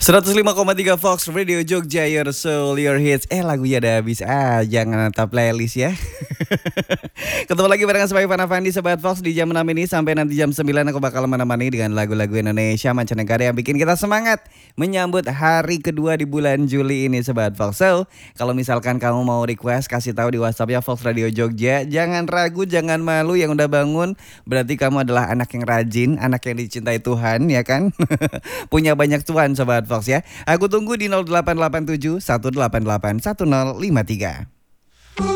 105,3 Fox Radio Jogja, your soul, your hits. Lagunya udah habis jangan nonton playlist ya. Ketemu lagi barengan saya Ivan Afandi, Sobat Fox. Di jam 6 ini sampai nanti jam 9 aku bakal menemani dengan lagu-lagu Indonesia mancanegara yang bikin kita semangat menyambut hari kedua di bulan Juli ini, Sobat Fox. So, kalau misalkan kamu mau request, kasih tahu di WhatsApp-nya Fox Radio Jogja. Jangan ragu, jangan malu, yang udah bangun berarti kamu adalah anak yang rajin, anak yang dicintai Tuhan, ya kan? Punya banyak Tuhan, Sobat Fox ya. Aku tunggu di 0887 188 1053.